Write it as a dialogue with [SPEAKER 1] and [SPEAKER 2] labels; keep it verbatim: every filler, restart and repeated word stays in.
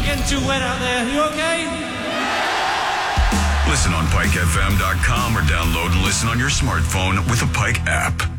[SPEAKER 1] getting too wet out there. You okay?
[SPEAKER 2] Listen on Pike F M dot com or download and listen on your smartphone with the Pike app.